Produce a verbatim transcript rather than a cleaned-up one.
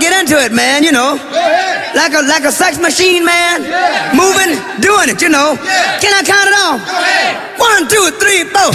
get into it, man, you know. Like a like a sex machine, man. Yeah. Moving, doing it, you know. Yeah. Can I count it off? Go ahead. One, two, three, four.